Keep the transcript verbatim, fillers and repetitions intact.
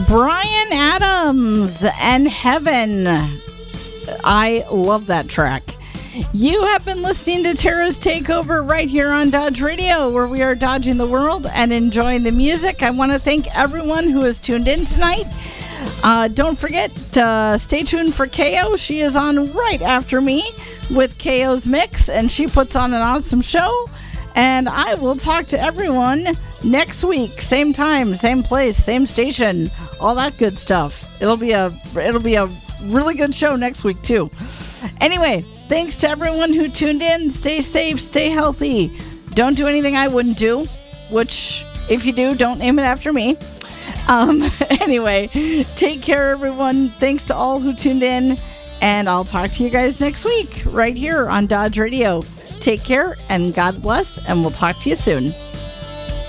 Bryan Adams and Heaven. I love that track. You have been listening to Tara's Takeover right here on Dodge Radio, where we are dodging the world and enjoying the music. I want to thank everyone who has tuned in tonight. Uh, don't forget, uh, stay tuned for K O. She is on right after me with K O's Mix, and she puts on an awesome show. And I will talk to everyone next week, same time, same place, same station, all that good stuff. It'll be a it'll be a really good show next week too. Anyway, thanks to everyone who tuned in. Stay safe, stay healthy. Don't do anything I wouldn't do, which if you do, don't name it after me. Um, anyway, take care, everyone. Thanks to all who tuned in, and I'll talk to you guys next week right here on Dodge Radio. Take care, and God bless, and we'll talk to you soon.